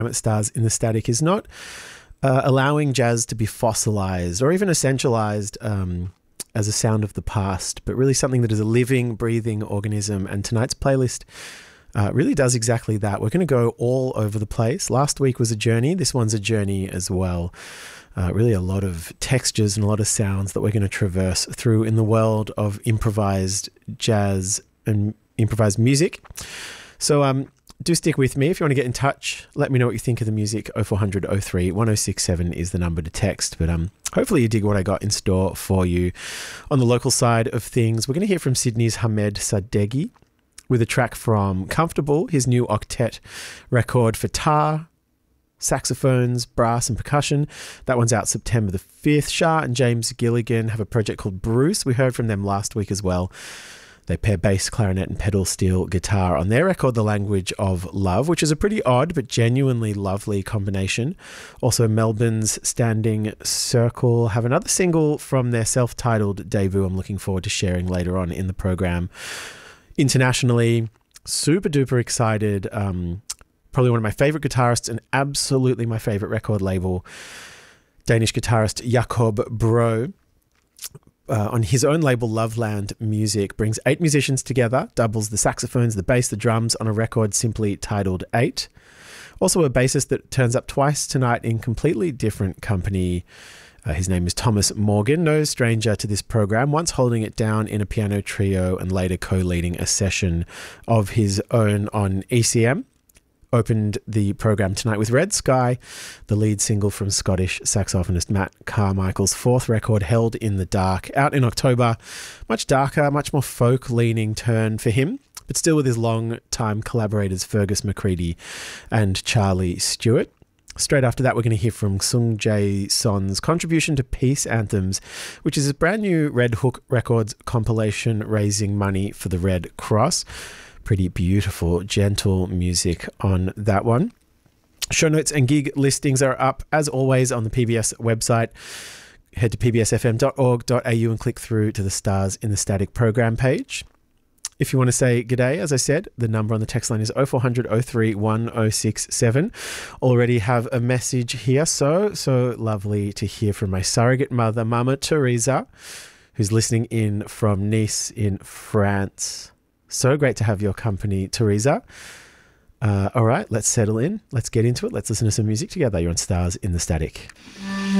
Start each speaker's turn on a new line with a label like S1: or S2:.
S1: at Stars in the Static is not allowing jazz to be fossilized or even essentialized as a sound of the past, but really something that is a living, breathing organism. And tonight's playlist really does exactly that. We're going to go all over the place. Last week was a journey. This one's a journey as well. Really a lot of textures and a lot of sounds that we're going to traverse through in the world of improvised jazz and improvised music. So do stick with me. If you want to get in touch, let me know what you think of the music. 0400 03 1067 is the number to text. But hopefully you dig what I got in store for you. On the local side of things, we're going to hear from Sydney's Hamed Sadeghi with a track from Comfortable, his new octet record for tar, saxophones, brass and percussion. That one's out September the 5th. Shah and James Gilligan have a project called Bruce. We heard from them last week as well. They pair bass, clarinet and pedal steel guitar on their record, The Language of Love, which is a pretty odd but genuinely lovely combination. Also, Melbourne's Standing Circle have another single from their self-titled debut I'm looking forward to sharing later on in the program. Internationally, super duper excited. Probably one of my favorite guitarists and absolutely my favorite record label, Danish guitarist Jakob Bro. On his own label, Loveland Music, brings 8 musicians together, doubles the saxophones, the bass, the drums on a record simply titled 8. Also a bassist that turns up twice tonight in completely different company. His name is Thomas Morgan, no stranger to this program, once holding it down in a piano trio and later co-leading a session of his own on ECM. Opened the program tonight with Red Sky, the lead single from Scottish saxophonist Matt Carmichael's 4th record, Held in the Dark, out in October. Much darker, much more folk-leaning turn for him, but still with his long-time collaborators Fergus McCready and Charlie Stewart. Straight after that, we're going to hear from Sung Jae Son's contribution to Peace Anthems, which is a brand new Red Hook Records compilation raising money for the Red Cross. Pretty beautiful, gentle music on that one. Show notes and gig listings are up, as always, on the PBS website. Head to pbsfm.org.au and click through to the Stars in the Static program page. If you want to say g'day, as I said, the number on the text line is 0400 03 1067. Already have a message here. So lovely to hear from my surrogate mother, Mama Teresa, who's listening in from Nice in France. So great to have your company, Teresa. All right, let's settle in. Let's get into it. Let's listen to some music together. You're on Stars in the Static.